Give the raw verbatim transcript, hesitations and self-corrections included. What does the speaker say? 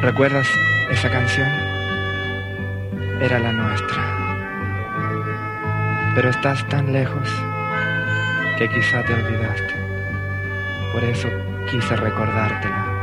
¿Recuerdas esa canción? Era la nuestra. Pero estás tan lejos que quizá te olvidaste. Por eso quise recordártela.